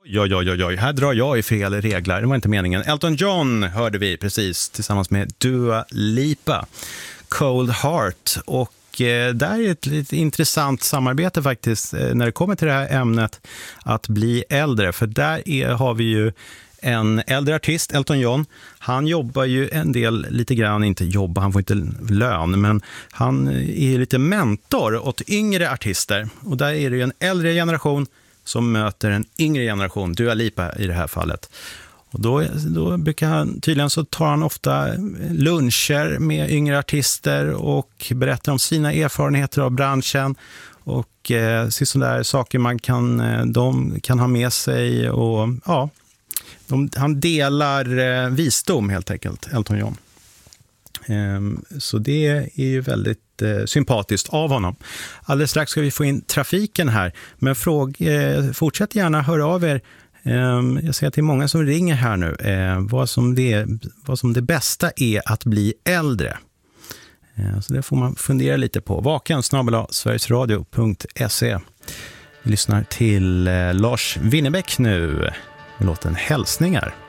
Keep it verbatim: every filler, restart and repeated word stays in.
Ja, ja, ja, ja, här drar jag i fel regler. Det var inte meningen. Elton John hörde vi precis tillsammans med Dua Lipa. Cold Heart. Och eh, där är ett lite intressant samarbete faktiskt eh, när det kommer till det här ämnet att bli äldre. För där är, har vi ju en äldre artist, Elton John. Han jobbar ju en del, lite grann, inte jobba, han får inte lön, men han är lite mentor åt yngre artister. Och där är det ju en äldre generation som möter en yngre generation, Dua Lipa i det här fallet. Och då, då brukar han, tydligen så tar han ofta luncher med yngre artister och berättar om sina erfarenheter av branschen och eh, sådana där saker man kan, de kan ha med sig och ja, de, han delar eh, visdom helt enkelt, Elton John. Ehm, så det är ju väldigt eh, sympatiskt av honom. Alldeles strax ska vi få in trafiken här, men fråg, eh, fortsätt gärna höra av er. Ehm, jag ser att det är många som ringer här nu. Ehm, vad, som det, vad som det bästa är att bli äldre. Ehm, så det får man fundera lite på. Vaken snabel-a sverigesradio punkt se. Vi lyssnar till eh, Lars Winnerbäck nu. Låten Hälsningar.